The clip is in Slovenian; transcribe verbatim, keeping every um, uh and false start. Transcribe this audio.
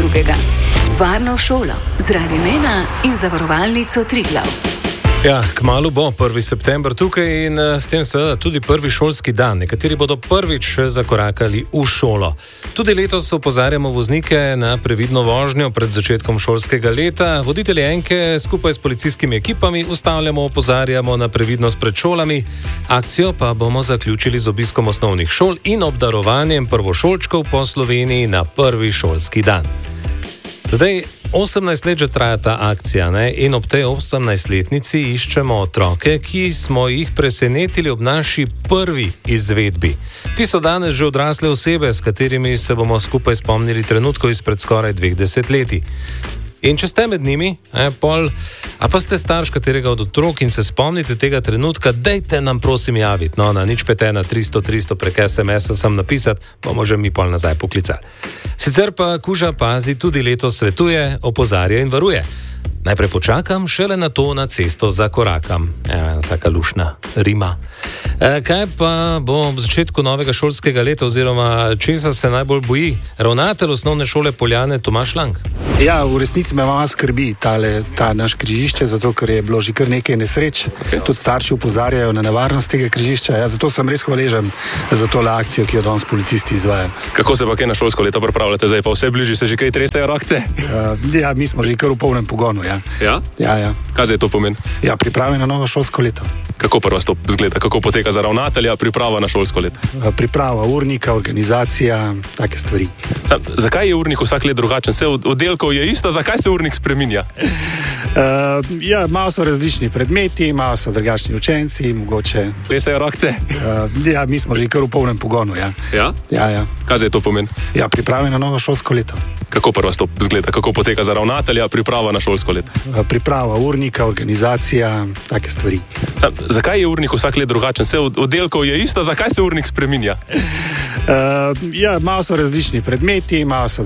drugega. Varno šolo z Radiem ena in Zavarovalnico Triglav. Ja, kmalu bo prvi september tukaj in s tem seveda tudi prvi šolski dan. Nekateri bodo prvič zakorakali v šolo. Tudi letos opozarjamo voznike na previdno vožnjo pred začetkom šolskega leta. Voditelji Enke skupaj s policijskimi ekipami ustavljamo, opozarjamo na previdnost pred šolami. Akcijo pa bomo zaključili z obiskom osnovnih šol in obdarovanjem prvošolčkov po Sloveniji na prvi šolski dan. Zdaj, osemnajst let že traja ta akcija, ne? In ob tej osemnajstletnici iščemo otroke, ki smo jih presenetili ob naši prvi izvedbi. Ti so danes že odrasle osebe, s katerimi se bomo skupaj spomnili trenutkov izpred skoraj dveh desetletij. In če ste med njimi, eh, pol, a pa ste starš katerega od otrok in se spomnite tega trenutka, dejte nam prosim javiti. No, na nič pet ena tristo tristo prek es em es-a sem napisati, bomo že mi pol nazaj poklicali. Sicer pa Kuža pazi tudi letos svetuje, opozarja in varuje. Najprej počakam, šele na to na cesto zakorakam. Ena taka lušna rima. E, kaj pa bo ob začetku novega šolskega leta oziroma česa se najbolj boji ravnatelj osnovne šole Poljane Tomaž Lang? Ja, v resnici me malo skrbi tale, ta naš križišče, zato ker je bilo že kar nekaj nesreč. Okay. Tudi starši opozarjajo na nevarnost tega križišča. Ja, zato sem res hvaležen za tole akcijo, ki jo danes policisti izvajajo. Kako se pa kaj na šolsko leto pripravljate? Zdaj pa vse bližje se že kaj tresajo rokce? Uh, ja, mi smo že kar v polnem pogonu. Ja? Ja? Ja, ja. Kaj zdaj to pomeni? Ja, priprave na novo šolsko leto. Kako prva to zgleda? Kako poteka za ravnatelja priprava na šolsko leto? Uh, priprava urnika, organizacija, take stvari. Sam, zakaj je urnik vsak let drugačen? Vse oddelkov je isto, zakaj se urnik spreminja? Uh, ja, malo so različni predmeti, malo so drugačni učenci, mogoče... Tresajo rokce? Uh, ja, mi smo že kar v polnem pogonu. Ja? Ja? Ja, ja. Kaj zdaj to pomeni? Ja, priprave na novo šolsko leto. Kako prva to zgleda? Kako poteka za ravnatelja priprava na šolsko leto? Uh, priprava urnika, organizacija, take stvari. Sam, zakaj je urnik vsak let drugačen? Vse oddelkov je isto, zakaj se urnik spreminja? Uh, ja, malo so različni predmeti, malo so